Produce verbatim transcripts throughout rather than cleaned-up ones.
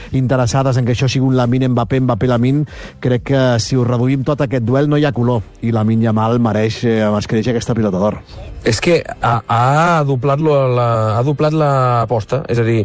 interessades en que això sigui un Lamine Mbappé, Mbappé Lamine, crec que si ho reduïm tot aquest duel no hi ha color, i Lamine Yamal mereix eh, escreix aquesta pilota d'or. És que ha, ha doblat la, ha doblat l'aposta, és a dir,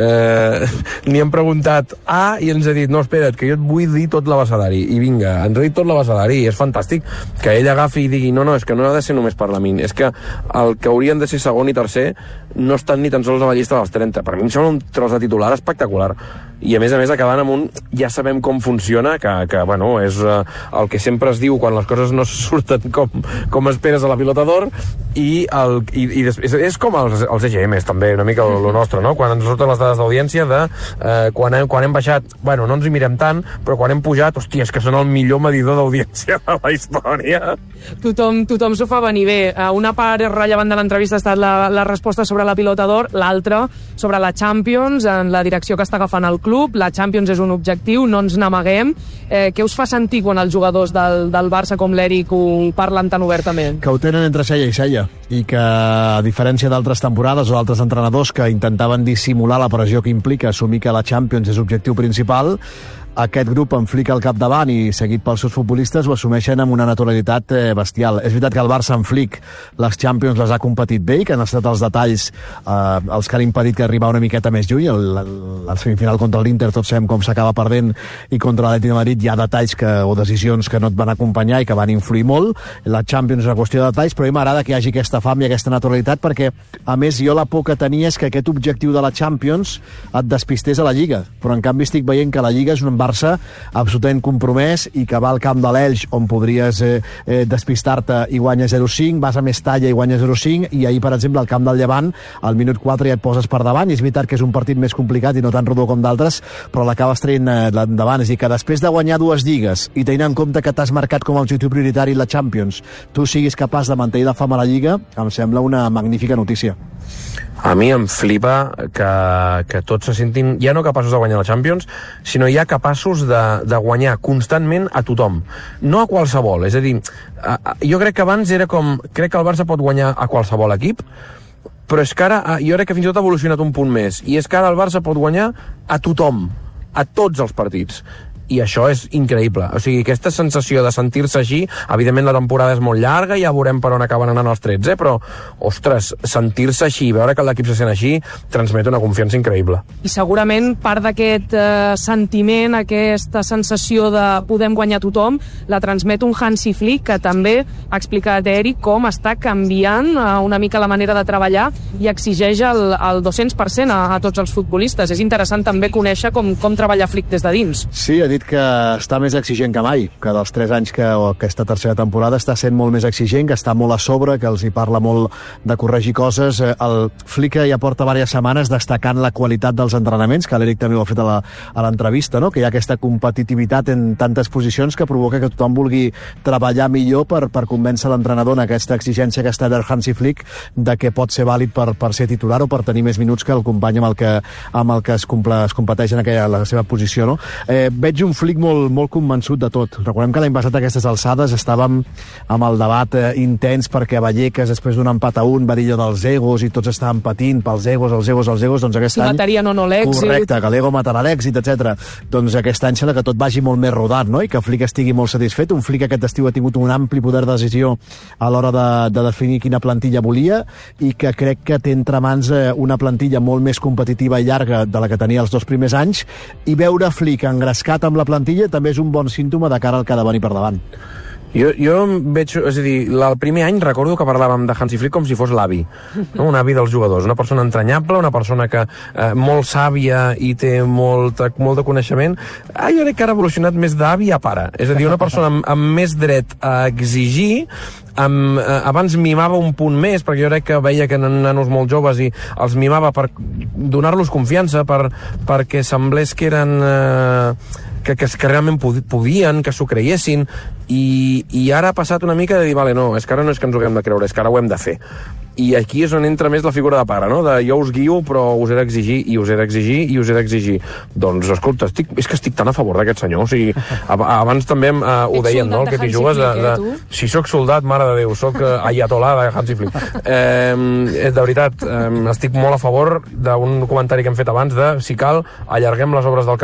eh, ni hem preguntat A i ens ha dit, no, espera't, que jo et vull dir tot l'abecedari, i vinga, ens ha dit tot l'abecedari, i és fantàstic que ell agafi i digui, no, no, és que no ha de ser només per Lamine, és que el que haurien de ser segon i tercer no estan ni tan sols a la llista dels trenta. Per mi em sembla un tros de titular espectacular. I a més a més acabant amb un ja sabem com funciona, que, que bueno, és uh, el que sempre es diu quan les coses no surten com, com esperes a la pilota d'or, i, el, i, i després, és com els, els E G Ms també, una mica el nostre, no? Quan ens surten les dades d'audiència de uh, quan, hem, quan hem baixat, bueno, no ens hi mirem tant, però quan hem pujat, hòstia, és que són el millor medidor d'audiència de la història. Tothom, tothom s'ho fa venir bé. Una part rellevant de l'entrevista ha estat la, la resposta sobre la pilota d'or, l'altra sobre la Champions, en la direcció que està agafant el club. La Champions és un objectiu, no ens n'amaguem. Eh, què us fa sentir quan els jugadors del, del Barça com l'Eric ho parlen tan obertament? Que ho tenen entre cella i cella, i que a diferència d'altres temporades o d'altres entrenadors que intentaven dissimular la pressió que implica assumir que la Champions és objectiu principal, aquest grup amb Flick al capdavant i seguit pels seus futbolistes ho assumeixen amb una naturalitat eh, bestial. És veritat que el Barça amb Flick les Champions les ha competit bé i que han estat els detalls eh, els que han impedit que arribar una miqueta més lluny. El, el, el semifinal contra l'Inter tots sabem com s'acaba perdent, i contra l'Atlètic de Madrid hi ha detalls que, o decisions que no et van acompanyar i que van influir molt. La Champions és una qüestió de detalls, però a mi m'agrada que hi hagi aquesta fam i aquesta naturalitat, perquè a més jo la por que tenia és que aquest objectiu de la Champions et despistés a la Lliga, però en canvi estic veient que la Lliga és un Barça absolutament compromès i que va al camp de l'Elx on podries eh, eh, despistar-te i guanya zero cinc, vas a Mestalla i guanya zero cinc, i ahir, per exemple, al camp del Llevant al minut quatre ja et poses per davant, i és veritat que és un partit més complicat i no tan rodó com d'altres, però l'acabes traient eh, endavant. És a dir, que després de guanyar dues lligues i tenint en compte que t'has marcat com a objectiu prioritari la Champions, tu siguis capaç de mantenir la fama a la Lliga, em sembla una magnífica notícia. A mi em flipa que, que tots se sentin ja no capaços de guanyar la Champions, sinó ja capaços de, de guanyar constantment a tothom, no a qualsevol. És a dir, a, a, jo crec que abans era com, crec que el Barça pot guanyar a qualsevol equip, però és que ara, jo crec que fins i tot ha evolucionat un punt més, i és que ara el Barça pot guanyar a tothom, a tots els partits. I això és increïble. O sigui, aquesta sensació de sentir-se així, evidentment la temporada és molt llarga, ja veurem per on acaben anant els trets, eh? Però, ostres, sentir-se així, veure que l'equip se sent així, transmet una confiança increïble. I segurament part d'aquest eh, sentiment, aquesta sensació de podem guanyar tothom, la transmet un Hansi Flick, que també ha explicat Eric com està canviant eh, una mica la manera de treballar i exigeix el, el dos-cents per cent a, a tots els futbolistes. És interessant també conèixer com, com treballa Flick des de dins. Sí, ha dit que està més exigent que mai, que dels tres anys que o aquesta tercera temporada està sent molt més exigent, que està molt a sobre, que els hi parla molt de corregir coses. El Flick ja porta diverses setmanes destacant la qualitat dels entrenaments, que l'Eric també ho ha fet a l'entrevista, no? Que hi ha aquesta competitivitat en tantes posicions que provoca que tothom vulgui treballar millor per, per convèncer l'entrenador en aquesta exigència que està del Hansi Flick de que pot ser vàlid per, per ser titular o per tenir més minuts que el company amb el que, amb el que es, comple, es competeix en aquella, la seva posició, no? Eh, veig un Flick molt, molt convençut de tot. Recordem que l'any passat a aquestes alçades estàvem amb el debat eh, intens perquè Vallecas, després d'un empat a un, va dir allò dels egos i tots estaven patint pels egos, els egos, els egos, doncs aquest si any... matarien o no l'èxit. Correcte, que l'ego matarà l'èxit, etcètera. Doncs aquest any sembla que tot vagi molt més rodat, no? I que Flick estigui molt satisfet. Un Flick aquest estiu ha tingut un ampli poder de decisió a l'hora de, de definir quina plantilla volia, i que crec que té entre mans eh, una plantilla molt més competitiva i llarga de la que tenia els dos primers anys, i veure Flick engrescat amb la plantilla també és un bon símptoma de cara al que ha de venir per davant. Jo, jo veig, és a dir, el primer any recordo que parlàvem de Hansi Flick com si fos l'avi, no? Un avi dels jugadors, una persona entranyable, una persona que eh, molt sàvia i té molt, molt de coneixement. Ah, jo crec que ha evolucionat més d'avi a pare, és a dir, una persona amb, amb més dret a exigir. Amb, eh, abans mimava un punt més, perquè jo crec que veia que eren nanos molt joves i els mimava per donar-los confiança, per, perquè semblés que eren eh, que, que, que realment podien, que s'ho creiessin, i, i ara ha passat una mica de dir, vale, no, és que ara no és que ens ho haguem de creure, és que ara ho hem de fer. I aquí és on entra més la figura de pare, no? De jo us guio, però us he d'exigir, i us he d'exigir, i us he d'exigir. Doncs, escolta, estic, és que estic tan a favor d'aquest senyor. O sigui, abans també uh, ho deien, no? Que t'hi jugues de, de, de... Si sóc soldat, mare de Déu, sóc uh, ayatolà de Hansi Flick. Eh, de veritat, eh, estic molt a favor d'un comentari que hem fet abans de, si cal, allarguem les obres del